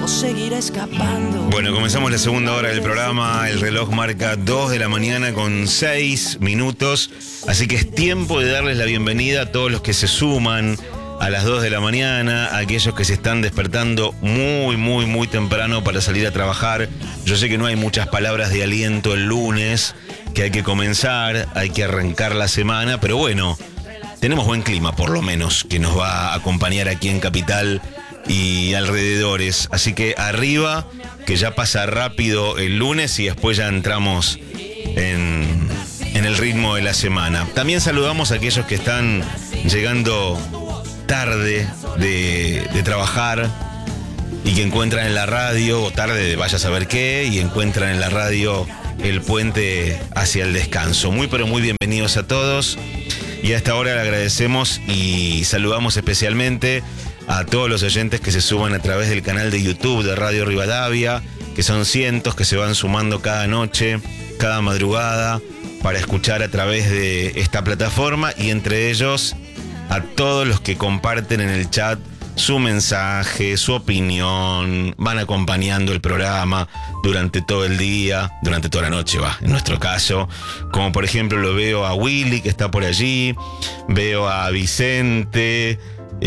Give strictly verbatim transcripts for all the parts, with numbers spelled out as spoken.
o seguirá escapando. Bueno, comenzamos la segunda hora del programa. El reloj marca dos de la mañana con seis minutos. Así que es tiempo de darles la bienvenida a todos los que se suman a las dos de la mañana, a aquellos que se están despertando muy, muy, muy temprano para salir a trabajar. Yo sé que no hay muchas palabras de aliento el lunes, que hay que comenzar, hay que arrancar la semana, pero bueno, tenemos buen clima por lo menos, que nos va a acompañar aquí en Capital y alrededores. Así que arriba, que ya pasa rápido el lunes y después ya entramos en, en el ritmo de la semana. También saludamos a aquellos que están llegando tarde de, de trabajar y que encuentran en la radio, o tarde de vaya a saber qué, y encuentran en la radio el puente hacia el descanso. Muy pero muy bienvenidos a todos. Y a esta hora le agradecemos y saludamos especialmente a todos los oyentes que se suman a través del canal de YouTube de Radio Rivadavia, que son cientos que se van sumando cada noche, cada madrugada, para escuchar a través de esta plataforma, y entre ellos a todos los que comparten en el chat su mensaje, su opinión, van acompañando el programa durante todo el día, durante toda la noche, va, en nuestro caso. Como por ejemplo lo veo a Willy, que está por allí, veo a Vicente,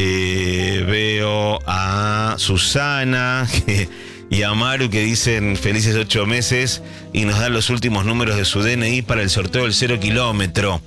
eh, veo a Susana que, y a Maru, que dicen felices ocho meses y nos dan los últimos números de su D N I para el sorteo del cero kilómetro.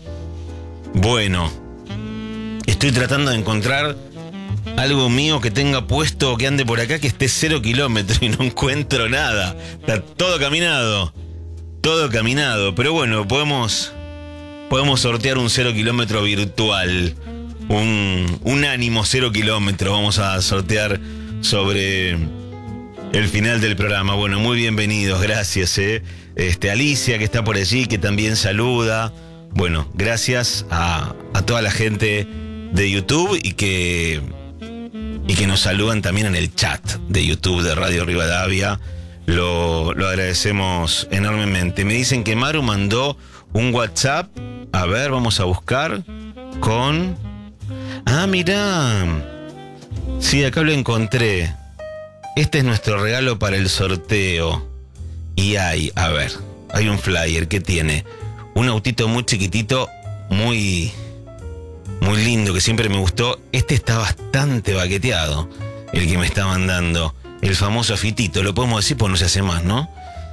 Bueno, estoy tratando de encontrar algo mío que tenga puesto, que ande por acá, que esté cero kilómetros, y no encuentro nada. Está todo caminado. Todo caminado. Pero bueno, podemos, podemos sortear un cero kilómetro virtual. Un, un ánimo cero kilómetro. Vamos a sortear sobre el final del programa. Bueno, muy bienvenidos. Gracias, eh. Este, Alicia, que está por allí, que también saluda. Bueno, gracias a, a toda la gente de YouTube y que... y que nos saludan también en el chat de YouTube de Radio Rivadavia. Lo, lo agradecemos enormemente. Me dicen que Maru mandó un WhatsApp. A ver, vamos a buscar. Con... Ah, mirá. Sí, acá lo encontré. Este es nuestro regalo para el sorteo. Y hay, a ver, hay un flyer que tiene un autito muy chiquitito, muy... muy lindo, que siempre me gustó. Este está bastante baqueteado, el que me está mandando. El famoso fitito, lo podemos decir, pues no se hace más, ¿no?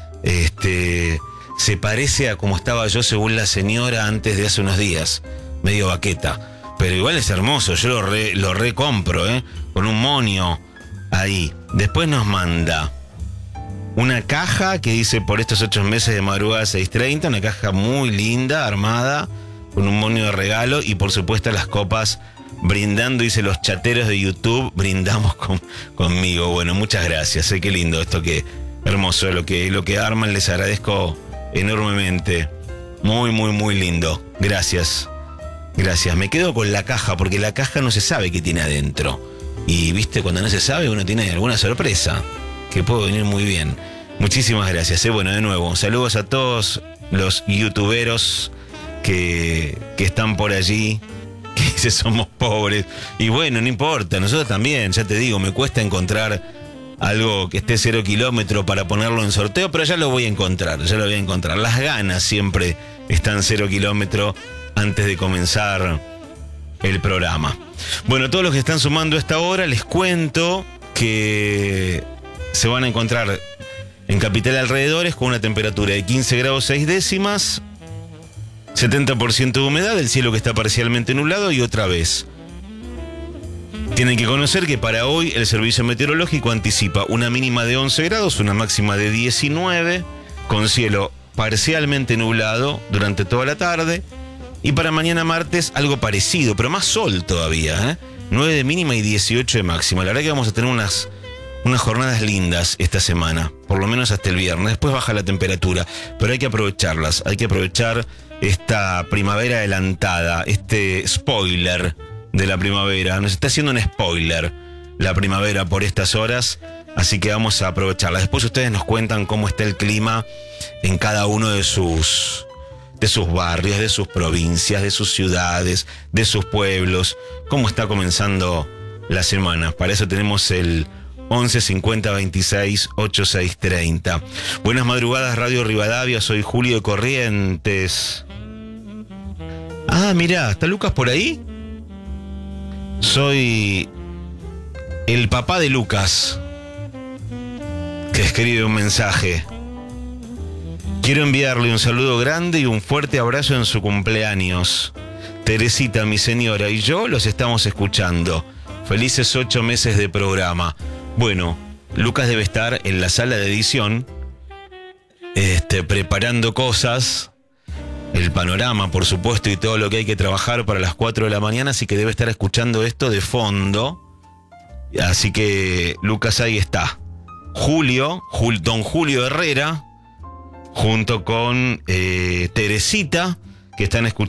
Este, se parece a como estaba yo según la señora antes de hace unos días. Medio baqueta. Pero igual es hermoso, yo lo re, lo recompro, ¿eh? Con un monio ahí. Después nos manda una caja que dice por estos ocho meses de madrugada seis treinta, una caja muy linda, armada, con un monio de regalo, y por supuesto las copas brindando, dice los chateros de YouTube, brindamos con, conmigo. Bueno, muchas gracias, eh, qué lindo esto, que hermoso lo que, lo que arman, les agradezco enormemente. Muy, muy, muy lindo. Gracias, gracias. Me quedo con la caja, porque la caja no se sabe qué tiene adentro. Y viste, cuando no se sabe uno tiene alguna sorpresa, que puede venir muy bien. Muchísimas gracias, eh. Bueno, de nuevo, saludos a todos los youtuberos Que, que están por allí, que dicen somos pobres. Y bueno, no importa, nosotros también, ya te digo, me cuesta encontrar algo que esté cero kilómetro para ponerlo en sorteo, pero ya lo voy a encontrar, ya lo voy a encontrar. Las ganas siempre están cero kilómetro antes de comenzar el programa. Bueno, todos los que están sumando a esta hora, les cuento que se van a encontrar en Capital alrededores con una temperatura de quince grados seis décimas, setenta por ciento de humedad, el cielo que está parcialmente nublado, y otra vez tienen que conocer que para hoy el servicio meteorológico anticipa una mínima de once grados, una máxima de diecinueve, con cielo parcialmente nublado durante toda la tarde, y para mañana martes algo parecido, pero más sol todavía, ¿eh? nueve de mínima y dieciocho de máxima. La verdad que vamos a tener unas, unas jornadas lindas esta semana, por lo menos hasta el viernes. Después baja la temperatura, pero hay que aprovecharlas, hay que aprovechar esta primavera adelantada, este spoiler de la primavera. Nos está haciendo un spoiler la primavera por estas horas, así que vamos a aprovecharla. Después ustedes nos cuentan cómo está el clima en cada uno de sus, de sus barrios, de sus provincias, de sus ciudades, de sus pueblos, cómo está comenzando la semana. Para eso tenemos el once cincuenta veintiséis ochenta y seis treinta. Buenas madrugadas, Radio Rivadavia, soy Julio de Corrientes. Ah, mirá, ¿está Lucas por ahí? Soy el papá de Lucas, que escribe un mensaje. Quiero enviarle un saludo grande y un fuerte abrazo en su cumpleaños. Teresita, mi señora, y yo los estamos escuchando. Felices ocho meses de programa. Bueno, Lucas debe estar en la sala de edición, este, preparando cosas, el panorama, por supuesto, y todo lo que hay que trabajar para las cuatro de la mañana, así que debe estar escuchando esto de fondo. Así que, Lucas, ahí está. Julio, Jul, don Julio Herrera, junto con eh, Teresita, que están escuchando.